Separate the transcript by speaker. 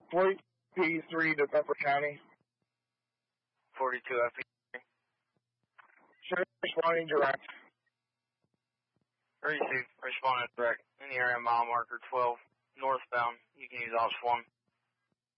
Speaker 1: P3 to Pepper County.
Speaker 2: 42 FP.
Speaker 1: Sure, responding direct.
Speaker 2: 36, responding direct. In the area, mile marker 12, northbound. You can use Ops 1.